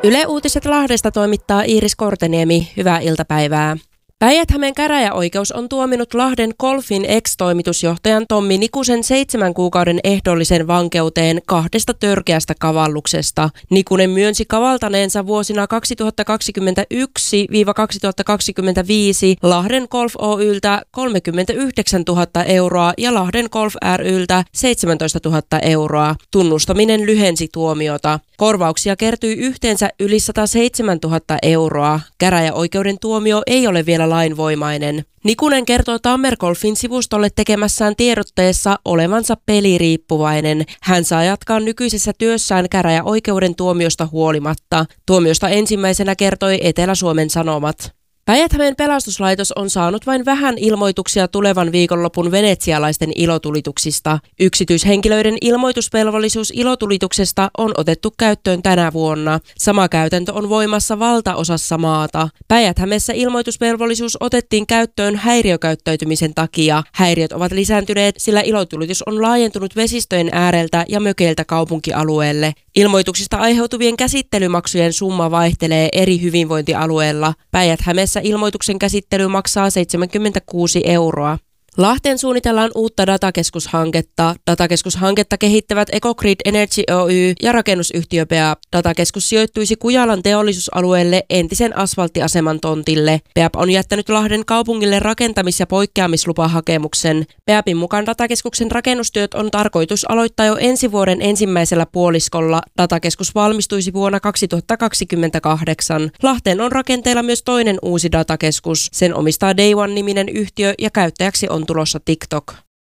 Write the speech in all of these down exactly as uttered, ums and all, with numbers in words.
Yle Uutiset Lahdesta toimittaa Iiris Korteniemi. Hyvää iltapäivää. Päijät-Hämeen käräjäoikeus on tuominut Lahden Golfin ex-toimitusjohtajan Tommi Nikusen seitsemän kuukauden ehdollisen vankeuteen kahdesta törkeästä kavalluksesta. Nikunen myönsi kavaltaneensa vuosina kaksituhattakaksikymmentäyksi kaksituhattakaksikymmentäviisi Lahden Golf Oy:ltä kolmekymmentäyhdeksäntuhatta euroa ja Lahden Golf ry:ltä seitsemäntoistatuhatta euroa. Tunnustaminen lyhensi tuomiota. Korvauksia kertyi yhteensä yli sataseitsemäntuhatta euroa. Käräjäoikeuden tuomio ei ole vielä lainvoimainen. Nikunen kertoo Tammergolfin sivustolle tekemässään tiedotteessa olevansa peliriippuvainen. Hän saa jatkaa nykyisessä työssään käräjäoikeuden tuomiosta huolimatta. Tuomiosta ensimmäisenä kertoi Etelä-Suomen Sanomat. Päijät-Hämeen pelastuslaitos on saanut vain vähän ilmoituksia tulevan viikonlopun venetsialaisten ilotulituksista. Yksityishenkilöiden ilmoitusvelvollisuus ilotulituksesta on otettu käyttöön tänä vuonna. Sama käytäntö on voimassa valtaosassa maata. Päijät-Hämeessä ilmoitusvelvollisuus otettiin käyttöön häiriökäyttäytymisen takia. Häiriöt ovat lisääntyneet, sillä ilotulitus on laajentunut vesistöjen ääreltä ja mökeiltä kaupunkialueelle. Ilmoituksista aiheutuvien käsittelymaksujen summa vaihtelee eri hyvinvointialueilla. Päijät-Hämeessä ilmoituksen käsittely maksaa seitsemänkymmentäkuusi euroa. Lahteen suunnitellaan uutta datakeskushanketta. Datakeskushanketta kehittävät Ecogrid Energy Oy ja rakennusyhtiö P E A P. Datakeskus sijoittuisi Kujalan teollisuusalueelle entisen asfalttiaseman tontille. P E A P on jättänyt Lahden kaupungille rakentamis- ja poikkeamislupahakemuksen. P E A Pin mukaan datakeskuksen rakennustyöt on tarkoitus aloittaa jo ensi vuoden ensimmäisellä puoliskolla. Datakeskus valmistuisi vuonna kaksituhattakaksikymmentäkahdeksan. Lahteen on rakenteilla myös toinen uusi datakeskus. Sen omistaa Day One-niminen yhtiö ja käyttäjäksi on tulossa TikTok.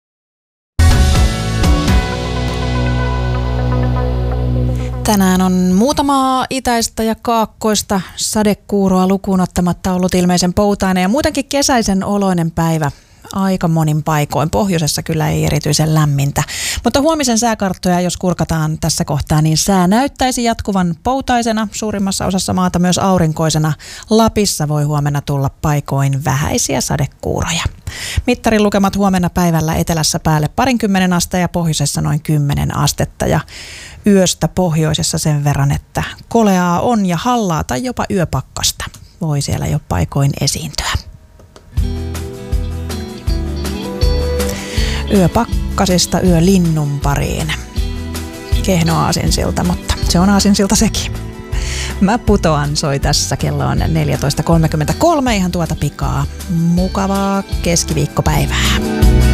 Tänään on muutamaa itäistä ja kaakkoista sadekuuroa lukuun ottamatta ollut ilmeisen poutainen ja muutenkin kesäisen oloinen päivä. Aika monin paikoin. Pohjoisessa kyllä ei erityisen lämmintä. Mutta huomisen sääkarttoja, jos kurkataan tässä kohtaa, niin sää näyttäisi jatkuvan poutaisena. Suurimmassa osassa maata myös aurinkoisena. Lapissa voi huomenna tulla paikoin vähäisiä sadekuuroja. Mittarin lukemat huomenna päivällä etelässä päälle parinkymmenen asteen ja pohjoisessa noin kymmenen astetta. Ja yöstä pohjoisessa sen verran, että koleaa on ja hallaa tai jopa yöpakkasta voi siellä jo paikoin esiintyä. Yöpakkasista yölinnun pariin. Kehno aasinsilta, mutta se on aasinsilta sekin. Mä putoan soi tässä, kello on neljätoista kolmekymmentäkolme ihan tuota pikaa. Mukavaa keskiviikkopäivää.